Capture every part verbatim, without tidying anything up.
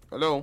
Hello.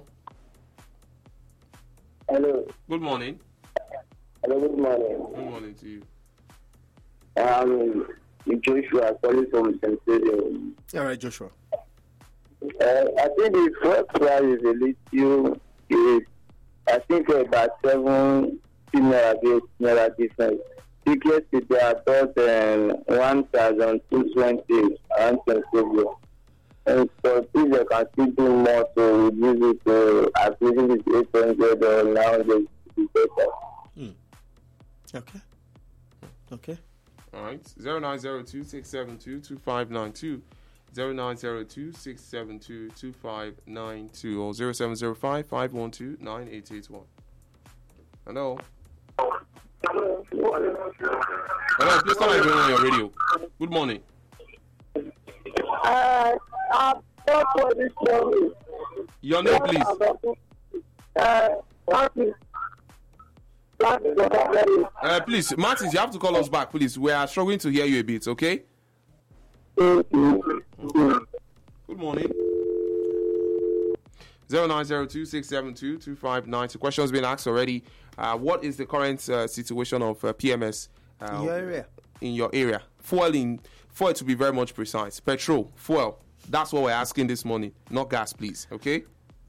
Hello. Good morning. Hello, good morning. Good morning to you. Um, Joshua, calling from Saint Stadium. All right, Joshua. Uh, I think the first price is a little, is, I think about seven naira difference. Tickets today are about um, one thousand two hundred twenty around Saint Stadium. And so if they can still do more to reduce it to, I think it's eight hundred or nine hundred to be better. Mm. Okay. Okay. All right. zero nine zero two six seven two two five nine two. zero nine zero two six seven two two five nine two or zero seven zero five five one two nine eight eight one. Hello. Hello. Hello, please turn on your radio. Good morning. Uh, I'm not for this morning. Your name, please. Uh, Martin. Uh, please, Martins, you have to call us back, please. We are struggling to hear you a bit, okay? Thank you. Good morning. zero nine zero two six seven two two five nine two. Questions been asked already. Uh, what is the current uh, situation of uh, P M S uh, In your area? In your area, fuel in fuel to be very much precise. Petrol, fuel. That's what we're asking this morning. Not gas, please. Okay.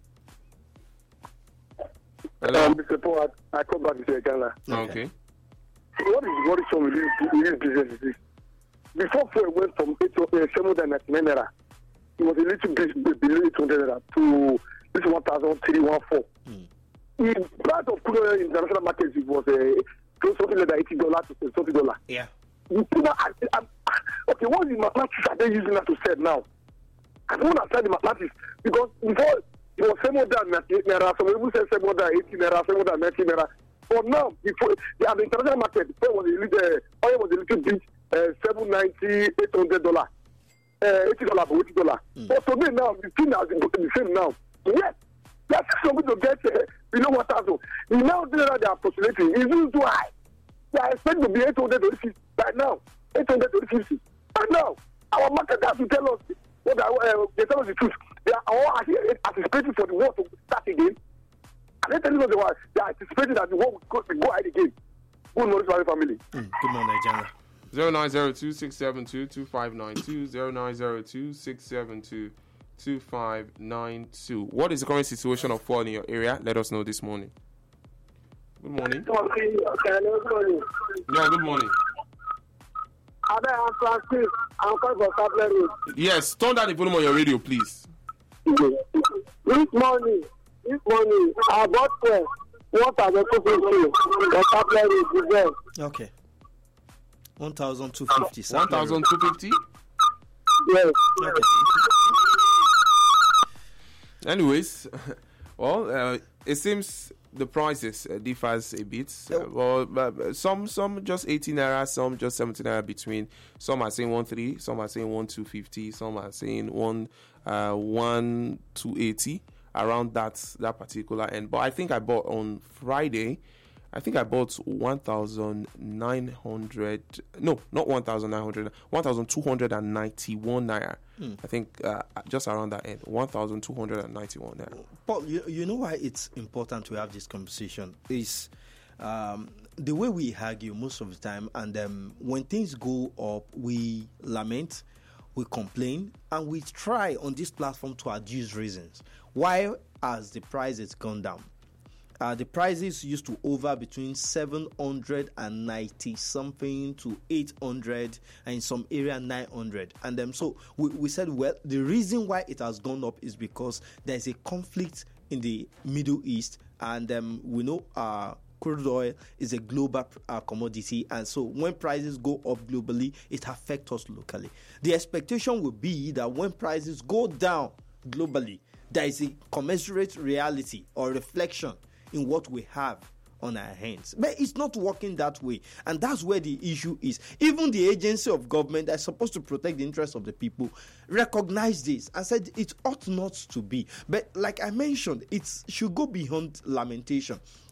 Hello. Um, Mister Paul, I, I come back to Ghana. Okay. okay. What is what is wrong with this, with this business? Is this? Before fuel went from eight to uh, seven hundred ninety-nine naira, it was a little bit below eight hundred naira to this one thousand three one four. Mm. In price of crude oil in international markets, it was uh, close something like eighty dollars to something dollar. Yeah. You put that, I, I, okay, what is the mathematics are they using that to sell now? I don't understand the mathematics because before it was seven hundred naira, some people say seven hundred eighty naira, seven hundred ninety naira. But now, before the, the international market, before was a little, uh, oil was a little bit uh, seven ninety, eight hundred dollars, uh, eighty dollars, eighty dollars. Mm. But today now, the thing has been the same now. Yes, that's something to get uh, below one thousand. The now that they are postulating is too high. They are expected to be eight hundred to fifty right now, eight hundred to fifty. And now, our market has to tell us what they, uh, they tell us the truth. They are all anticipating for the war to start again. And they telling us the war, they are anticipating that the war will go, will go ahead again. Good morning to our family. Mm, good morning, Nigeria. zero nine zero two six seven two two five nine two, zero nine zero two six seven two two five nine two. What is the current situation of fuel in your area? Let us know this morning. Good morning. Okay, okay, good morning. Yeah, good morning. I'm Francis. I'm calling for Capital. Yes, turn down the volume on your radio, please. This morning, this morning, I bought fuel. What are the two fifty? The Capital is Okay. one thousand two hundred fifty. one thousand two hundred fifty? Yes. Okay. Anyways, well, uh, it seems the prices uh, differs a bit. Uh, well, uh, some some just eighteen naira, some just seventeen naira between. Some are saying one three, some are saying one two fifty, some are saying one uh one two eighty around that that particular end. But I think I bought on Friday. I think I bought one thousand nine hundred. No, not one thousand nine hundred. one thousand two hundred ninety-one naira. Mm. I think uh, just around that end. one thousand two hundred ninety-one naira. Paul, you, you know why it's important to have this conversation is um, the way we argue most of the time, and um, when things go up, we lament, we complain, and we try on this platform to adduce reasons. Why has the price has gone down? Uh, the prices used to over between seven hundred ninety something to eight hundred, and in some area nine hundred. And um, so we, we said, well, the reason why it has gone up is because there is a conflict in the Middle East, and um, we know uh, crude oil is a global uh, commodity, and so when prices go up globally, it affects us locally. The expectation will be that when prices go down globally, there is a commensurate reality or reflection in what we have on our hands. But it's not working that way. And that's where the issue is. Even the agency of government that's supposed to protect the interests of the people recognized this and said it ought not to be. But like I mentioned, it should go beyond lamentation.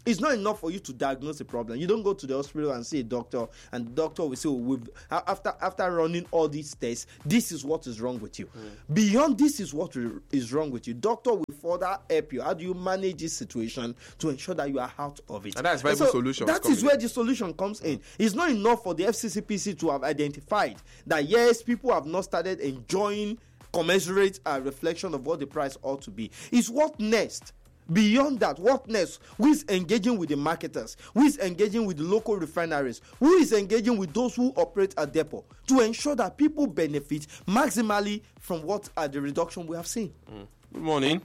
It's not enough for you to diagnose a problem. You don't go to the hospital and see a doctor, and the doctor will say, oh, we've, after after running all these tests, this is what is wrong with you. Mm. Beyond this is what is wrong with you, doctor will further help you. How do you manage this situation to ensure that you are out of it? And that's viable so solution. That is where the solution comes in. It's not enough for the F C C P C to have identified that, yes, people have not started enjoying commensurate uh, reflection of what the price ought to be. It's what next? Beyond that, what next? Who is engaging with the marketers? Who is engaging with the local refineries? Who is engaging with those who operate a depot to ensure that people benefit maximally from what uh, the reduction we have seen? Mm. Good morning.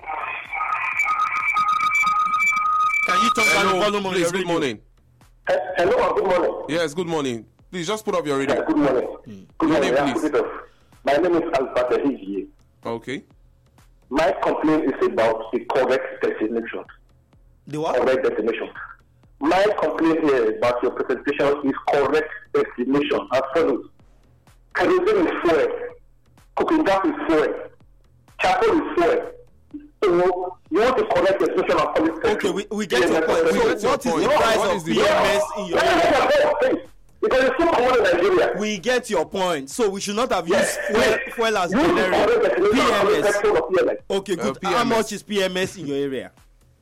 Can you turn down the volume on your Please, good radio? morning. Uh, hello, good morning. Yes, good morning. Please just put up your radio. Uh, good morning. Mm. Good Your morning. name, Yeah, please. put it off. My name is Alpha Hijiye. Okay. My complaint is about the correct destination. The what? Correct destination. My complaint here about your presentation is correct destination as follows. Kerosene is fuel. Cooking gas is fuel. Charcoal is fuel. So you want to correct destination and call it Okay, we, we get your point. We get So your what is point. the price What of is the- P M S in your area? Because it's still common in Nigeria. We get your point. So we should not have Yes, used fuel, yes. fuel as You want to generic. correct destination and call it P M S. petrol or P M S. Okay, good. Uh, P M S. How much is P M S in your area?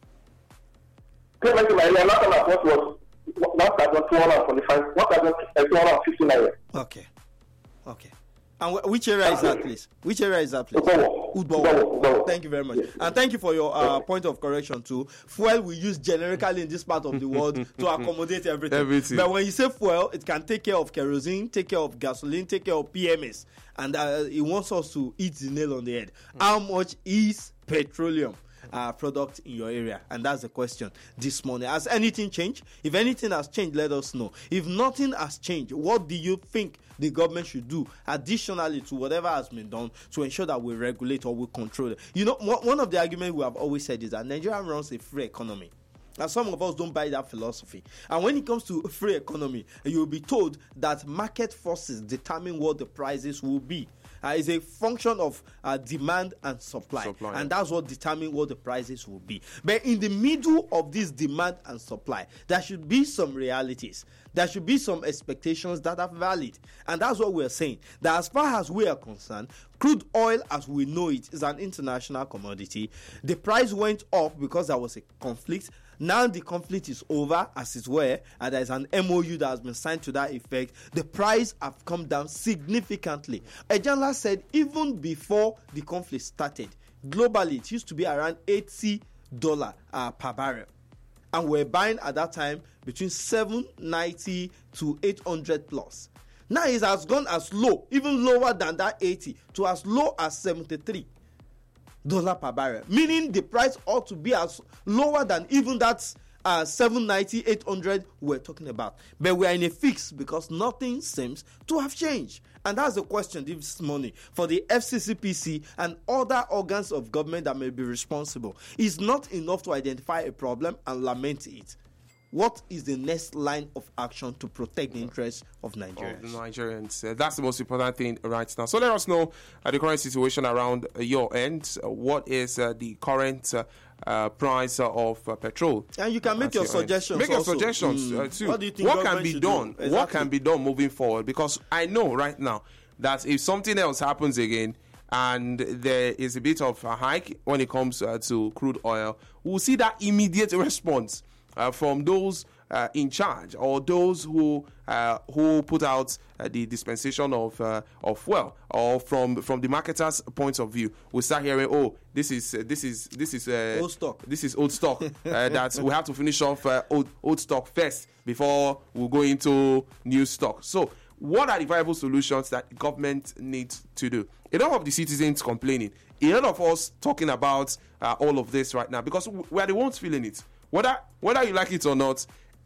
P M S in my area, last time I bought was one thousand two hundred forty-five, one thousand two hundred fifty naira. Okay. Okay. And wh- which area is that, please? Which area is that, please? Ubowo. Udbowo. Ubowo, Ubowo. Thank you very much. Yes. And thank you for your uh, point of correction too. Fuel we use generically in this part of the world to accommodate everything. Everything. But when you say fuel, it can take care of kerosene, take care of gasoline, take care of P M S. And uh, it wants us to hit the nail on the head. How much is petroleum uh, product in your area? And that's the question this morning. Has anything changed? If anything has changed, let us know. If nothing has changed, what do you think the government should do additionally to whatever has been done to ensure that we regulate or we control it? You know, one one of the arguments we have always said is that Nigeria runs a free economy. And some of us don't buy that philosophy. And when it comes to free economy, you'll be told that market forces determine what the prices will be. Uh, it's a function of uh, demand and supply. Supply. And that's what determines what the prices will be. But in the middle of this demand and supply, there should be some realities. There should be some expectations that are valid. And that's what we're saying. That as far as we are concerned, crude oil as we know it is an international commodity. The price went up because there was a conflict. Now the conflict is over, as it were, and there's an M O U that has been signed to that effect. The price have come down significantly. Ejala said even before the conflict started, globally it used to be around eighty dollars uh, per barrel. And we're buying at that time between seven ninety to eight hundred plus. Now it has gone as low, even lower than that eighty, to as low as seventy-three dollars per barrel, meaning the price ought to be as lower than even that uh, seven ninety, eight hundred we're talking about. But we're in a fix because nothing seems to have changed. And that's the question this morning for the F C C P C and other organs of government that may be responsible. It's not enough to identify a problem and lament it. What is the next line of action to protect the interests of Nigerians? Of the Nigerians. Uh, that's the most important thing right now. So let us know uh, the current situation around uh, your end. Uh, what is uh, the current uh, uh, price uh, of uh, petrol? And you can make at your your end? suggestions. Make your also. suggestions Mm. uh, too. What do you think What can government be should done? do? What Exactly. can be done moving forward? Because I know right now that if something else happens again, and there is a bit of a hike when it comes uh, to crude oil, we'll see that immediate response uh, from those uh, in charge or those who uh, who put out uh, the dispensation of uh, of fuel, or from from the marketers' point of view. We start hearing, oh, this is uh, this is this is uh, Old stock. This is old stock uh, that we have to finish off uh, old old stock first before we go into new stock. So, what are the viable solutions that government needs to do? A lot of the citizens complaining, a lot of us talking about uh, all of this right now, because we are the ones feeling it. Whether whether you like it or not,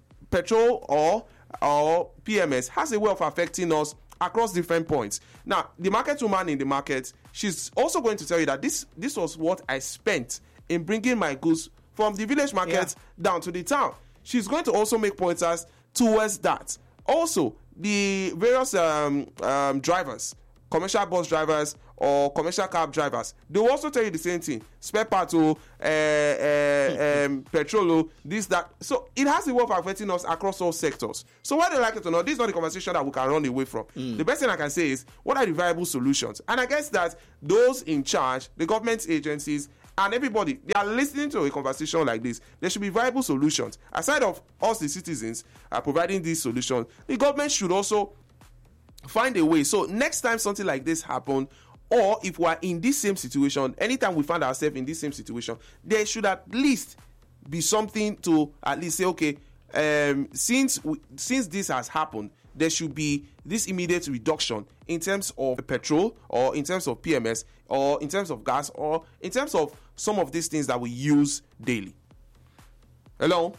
petrol or or P M S has a way of affecting us across different points. Now, the market woman in the market, she's also going to tell you that this this was what I spent in bringing my goods from the village market Yeah. down to the town. She's going to also make pointers towards that. Also, the various um, um, drivers, commercial bus drivers, or commercial cab drivers, they will also tell you the same thing. Spare parts, oh, uh, uh, um, petrol, oh, this, that. So it has the way of affecting us across all sectors. So whether they like it or not, this is not the conversation that we can run away from. Mm. The best thing I can say is, what are the viable solutions? And I guess that those in charge, the government agencies, and everybody, they are listening to a conversation like this. There should be viable solutions. Aside of us, the citizens, are providing these solutions, the government should also find a way. So next time something like this happens, or if we are in this same situation, anytime we find ourselves in this same situation, there should at least be something to at least say, okay, um, since we, since this has happened, there should be this immediate reduction in terms of petrol, or in terms of P M S, or in terms of gas, or in terms of some of these things that we use daily. Hello?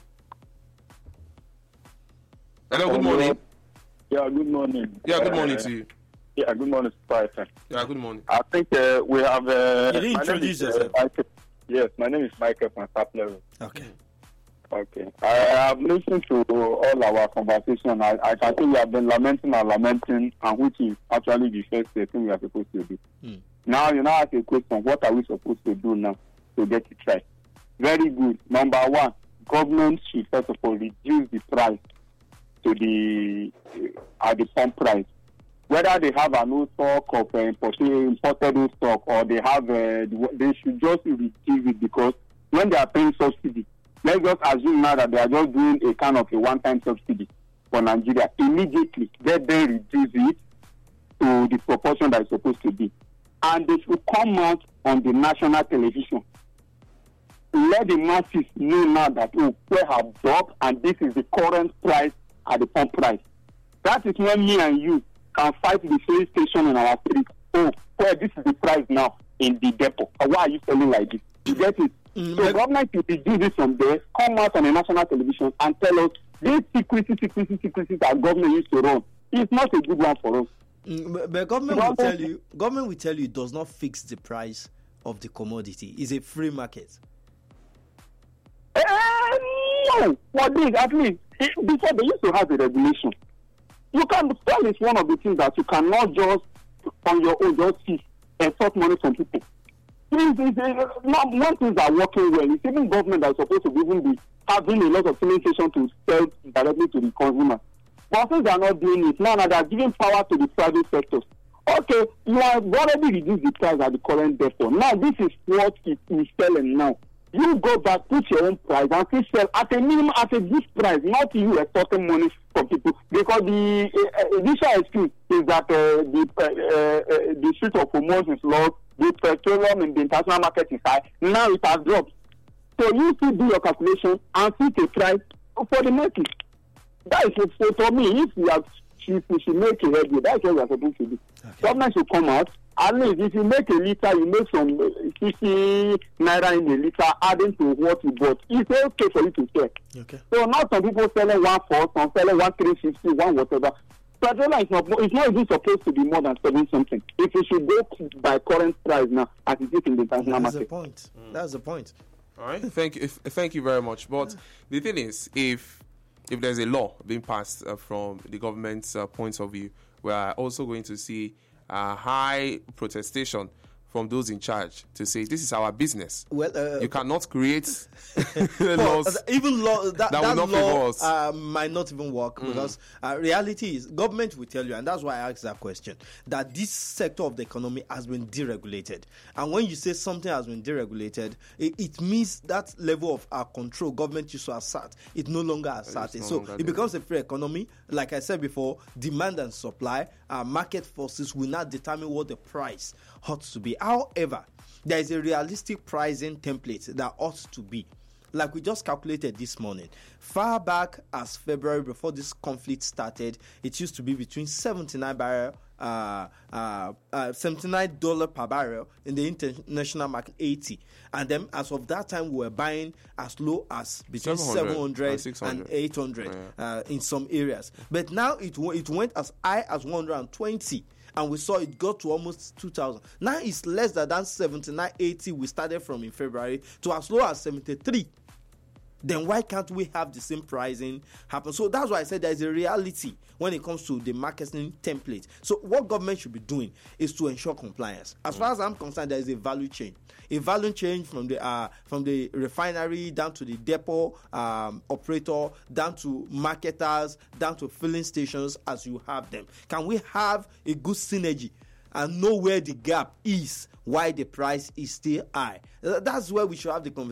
Hello, good morning. Yeah, good morning. Yeah, good morning uh, to you. Yeah, good morning, Spicer. Yeah, good morning. I think uh, we have... Uh, You didn't my name introduce is, uh, yourself. Michael. Yes, my name is Michael from Sapler. Okay. Okay. I have listened to all our conversation. I, I can see we have been lamenting and lamenting, and which is actually the first thing we are supposed to do. Mm. Now, you now ask a question, what are we supposed to do now to get it right? Very good. Number one, government should first of all reduce the price to the uh, at the pump price. Whether they have an old stock of uh, imported, imported old stock, or they have, uh, they should just reduce it, because when they are paying subsidy, let's just assume now that they are just doing a kind of a one-time subsidy for Nigeria. Immediately, let them reduce it to the proportion that it's supposed to be. And they should come out on the national television. Let the masses know now that, oh, fuel have dropped, and this is the current price at the pump price. That is when me and you can fight the same station in our street. Oh, well, this is the price now in the depot. Why are you selling like this? You get it? Mm-hmm. So government should reduce this from there, come out on the national television and tell us this secrecy, secrecy, secrecy that government used to run. It's not a good one for us. Mm, but, but government will tell you, government will tell you, it does not fix the price of the commodity. It's a free market. Uh, no, for this at least it, before they used to have a regulation. You can tell it's one of the things that you cannot just on your own just see and sort money from people. Things is uh, not one things are working well. It's even government that is supposed to even be having a lot of filling station to sell directly to the consumer. But since they are not doing it, now they are giving power to the private sector. Okay, you have already reduced the price at the current depot. Now this is what it is selling now. You go back, put your own price, and still sell at a minimum, at a good price, not you extorting money from people. Because the uh, initial excuse is that uh, the uh, uh, the Strait of Hormuz is low, the petroleum in the international market is high. Now it has dropped. So you still do your calculation and see the price for the market. That is so for me. If we have, if we should make a headway, that's what we are supposed to do. Okay. Government should come out. At least if you make a liter, you make some fifty naira in a liter, adding to what you bought. It's okay for you to sell. Okay. So now some people selling one four, some selling one three fifty, one whatever. Petroleum is not, it's not even supposed to be more than seven something. If you should go by current price now, as it is in the international That's market. the point. Mm. That's the point. All right. Thank you. If, thank you very much. But the thing is, if if there's a law being passed uh, from the government's uh, point of view, we are also going to see a high protestation from those in charge to say this is our business. Well, uh, you cannot create well, laws even law that, that, that will not law favor us. uh, might not even work mm. because uh, reality is government will tell you, and that's why I asked that question, that this sector of the economy has been deregulated. And when you say something has been deregulated, it, it means that level of our control government used to assert, it no longer asserted. No so longer it becomes a free economy. Like I said before, demand and supply, uh, market forces will not determine what the price ought to be. However, there is a realistic pricing template that ought to be. Like we just calculated this morning. Far back as February, before this conflict started, it used to be between seventy-nine barrel, uh, uh, uh, seventy-nine dollars per barrel in the international market, eighty. And then as of that time, we were buying as low as between seven hundred and eight hundred yeah. uh, in some areas. But now it, it went as high as one hundred twenty. And we saw it got to almost two thousand. Now it's less than that seventy-nine eighty we started from in February to as low as seventy-three. then why can't we have the same pricing happen? So that's why I said there is a reality when it comes to the marketing template. So what government should be doing is to ensure compliance. As far as I'm concerned, there is a value chain. A value chain from the uh, from the refinery down to the depot um, operator, down to marketers, down to filling stations as you have them. Can we have a good synergy and know where the gap is, why the price is still high? That's where we should have the conversation.